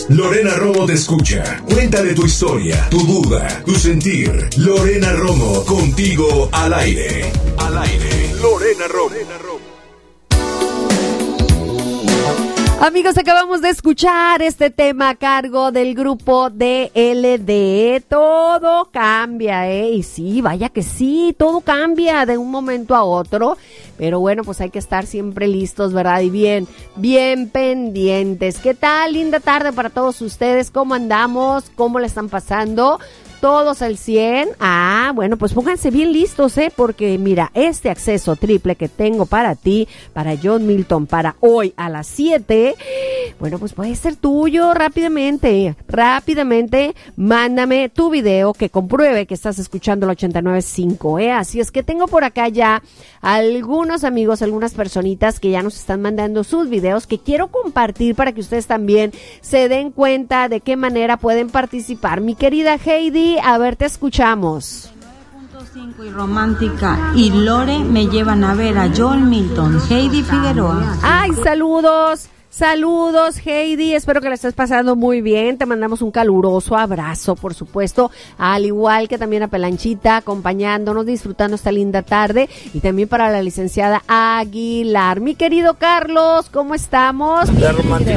dudas. Lorena Romo te escucha. Cuéntale tu historia, tu duda, tu sentir. Lorena Romo, contigo al aire. Al aire. Lorena Romo. Amigos, acabamos de escuchar este tema a cargo del grupo DLD. Todo cambia, y sí, vaya que sí, todo cambia de un momento a otro, pero bueno, pues hay que estar siempre listos, ¿verdad? Y bien pendientes. ¿Qué tal? Linda tarde para todos ustedes. ¿Cómo andamos? ¿Cómo la están pasando? Todos al 100. Bueno, pues pónganse bien listos, porque mira, este acceso triple que tengo para ti, para John Milton, para hoy a las 7, bueno, pues puede ser tuyo rápidamente, mándame tu video que compruebe que estás escuchando el 89.5, así es que tengo por acá ya algunos amigos, algunas personitas que ya nos están mandando sus videos que quiero compartir para que ustedes también se den cuenta de qué manera pueden participar. Mi querida Heidi, a ver, te escuchamos. 9.5 y Romántica y Lore me llevan a ver a John Milton. Heidi Figueroa. Ay, saludos Heidi, espero que la estés pasando muy bien, te mandamos un caluroso abrazo, por supuesto, al igual que también a Pelanchita, acompañándonos, disfrutando esta linda tarde, y también para la licenciada Aguilar. Mi querido Carlos, ¿cómo estamos? La Romántica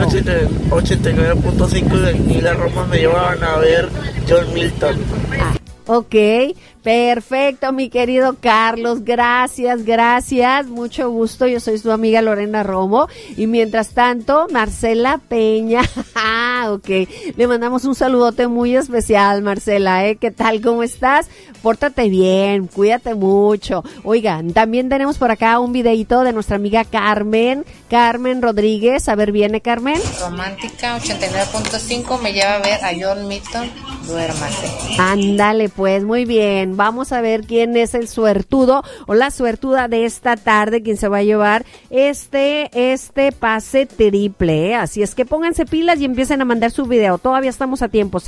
89.5 y la Roma me llevaban a ver John Milton. Ok, perfecto, mi querido Carlos, gracias, mucho gusto, yo soy su amiga Lorena Romo, y mientras tanto, Marcela Peña, ok, le mandamos un saludote muy especial, Marcela, ¿qué tal, cómo estás? Pórtate bien, cuídate mucho. Oigan, también tenemos por acá un videito de nuestra amiga Carmen Rodríguez, a ver, ¿viene Carmen? Romántica 89.5 me lleva a ver a John Milton, duérmase. Ándale, pues, muy bien. Vamos a ver quién es el suertudo o la suertuda de esta tarde, quien se va a llevar este pase triple, Así es que pónganse pilas y empiecen a mandar su video. Todavía estamos a tiempo.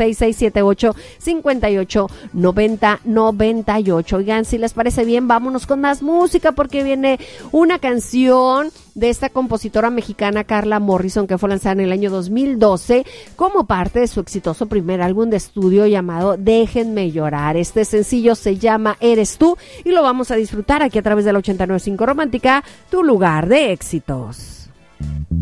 6678-5890-98. Oigan, si les parece bien, vámonos con más música porque viene una canción de esta compositora mexicana Carla Morrison, que fue lanzada en el año 2012 como parte de su exitoso primer álbum de estudio llamado Déjenme Llorar. Este sencillo se llama Eres Tú y lo vamos a disfrutar aquí a través de la 89.5 Romántica, tu lugar de éxitos.